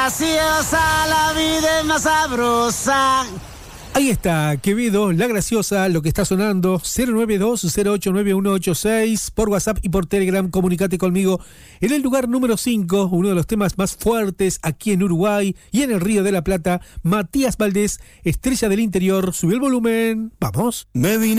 graciosa, la vida es más sabrosa. Ahí está, Quevedo, La Graciosa, lo que está sonando, 092-089186, por WhatsApp y por Telegram, comunicate conmigo. En el lugar número 5, uno de los temas más fuertes aquí en Uruguay y en el Río de la Plata, Matías Valdés, Estrella del Interior, sube el volumen, vamos. Me vine